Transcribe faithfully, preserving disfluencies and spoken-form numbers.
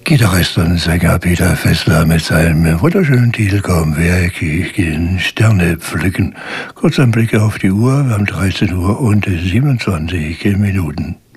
Gitarrist und Sänger Peter Vessler mit seinem wunderschönen Titel Kaum Werk, ich gehe Sterne pflücken. Kurz ein Blick auf die Uhr, wir haben dreizehn Uhr und siebenundzwanzig Minuten.